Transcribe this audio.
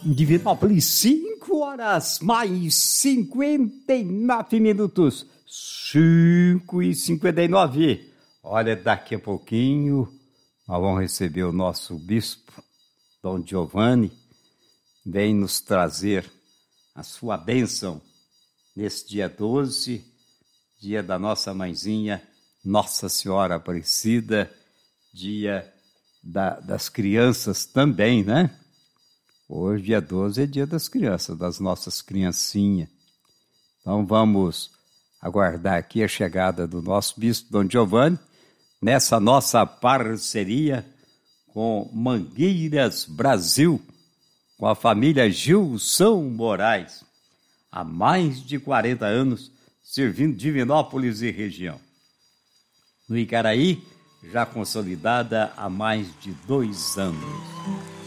Divinópolis, 5 horas mais 59 minutos. 5h59. Olha, daqui a pouquinho nós vamos receber o nosso bispo, Dom Giovanni, vem nos trazer a sua bênção nesse dia 12, dia da nossa mãezinha, Nossa Senhora Aparecida, dia das crianças também, né? Hoje, dia 12, é dia das crianças, das nossas criancinhas. Então, vamos aguardar aqui a chegada do nosso bispo, Dom Giovanni, nessa nossa parceria com Mangueiras Brasil, com a família Gilson Moraes, há mais de 40 anos, servindo Divinópolis e região. No Icaraí, já consolidada há mais de 2 anos.